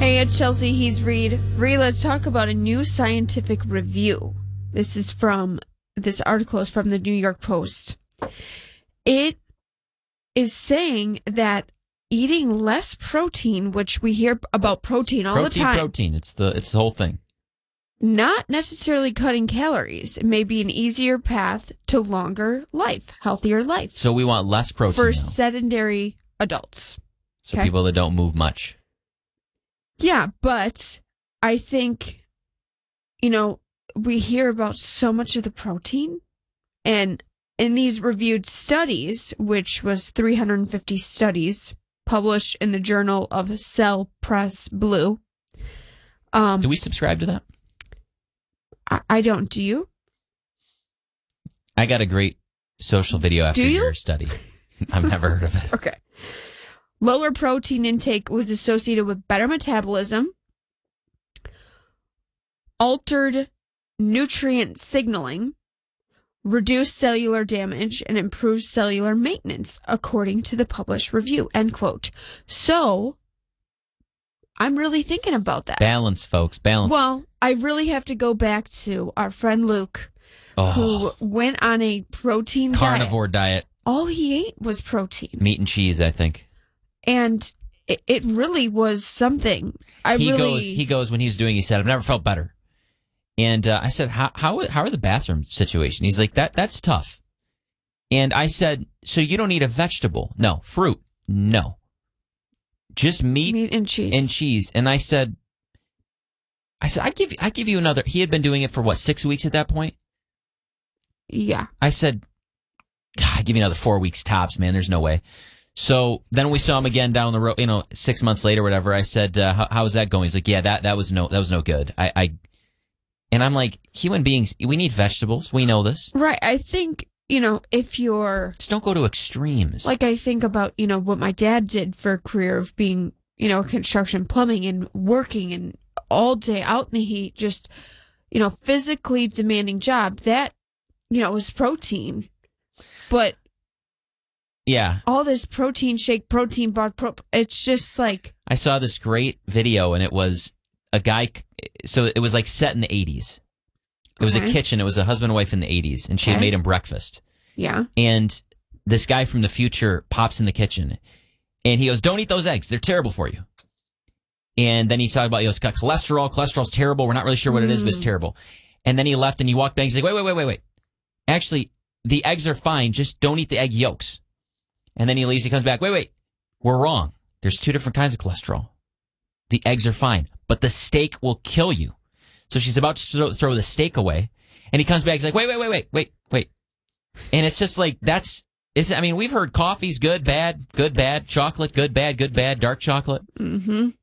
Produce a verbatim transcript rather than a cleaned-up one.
Hey, it's Chelsea. He's Reed. Reed, let's talk about a new scientific review. This is from, this article is from the New York Post. It is saying that eating less protein, which we hear about protein all protein, the time. Protein, It's the it's the whole thing. Not necessarily cutting calories. It may be an easier path to longer life, healthier life. So we want less protein for now. sedentary adults. So okay? people that don't move much. Yeah, but I think, you know, we hear about so much of the protein, and in these reviewed studies, which was three hundred fifty studies published in the Journal of Cell Press Blue. Um, Do we subscribe to that? I, I don't. Do you? I got a great social video after Do you? your study. I've never heard of it. Okay. Lower protein intake was associated with better metabolism, altered nutrient signaling, reduced cellular damage, and improved cellular maintenance, according to the published review, end quote. So, I'm really thinking about that. Balance, folks, balance. Well, I really have to go back to our friend Luke, oh, who went on a protein carnivore diet. diet. All he ate was protein. Meat and cheese, I think. And it, it really was something. I he really... goes. He goes when he was doing. He said, "I've never felt better." And uh, I said, "How how how are the bathroom situation?" He's like, "That that's tough." And I said, "So you don't eat a vegetable? No. Fruit? No. Just meat, meat and cheese." And cheese." And I said, "I said I give I give you another." He had been doing it for what, six weeks at that point. Yeah. I said, God, I give you another four weeks tops, man. There's no way. So then we saw him again down the road, you know, six months later, whatever. I said, uh, how, "How's that going?" He's like, "Yeah, that that was no that was no good." I, I and I'm like, human beings, we need vegetables. We know this, right? I think, you know, if you're just don't go to extremes. Like I think about, you know, what my dad did for a career of being, you know, construction plumbing and working and all day out in the heat, just, you know, physically demanding job. That, you know, was protein, but. Yeah. All this protein shake, protein bar, pro- it's just like... I saw this great video, and it was a guy... So it was like set in the eighties. It was okay. a kitchen. It was a husband and wife in the eighties, and she okay. had made him breakfast. Yeah. And this guy from the future pops in the kitchen, and he goes, "Don't eat those eggs. They're terrible for you." And then he's talking about, he goes, cholesterol. Cholesterol's terrible. We're not really sure what it is, but it's terrible. And then he left, and he walked back. He's like, wait, wait, wait, wait, wait. Actually, the eggs are fine. Just don't eat the egg yolks. And then he leaves, he comes back, wait, wait, we're wrong. There's two different kinds of cholesterol. The eggs are fine, but the steak will kill you. So she's about to throw the steak away, and he comes back, he's like, wait, wait, wait, wait, wait, wait. And it's just like, that's, is I mean, we've heard coffee's good, bad, good, bad, chocolate, good, bad, good, bad, dark chocolate. Mm-hmm.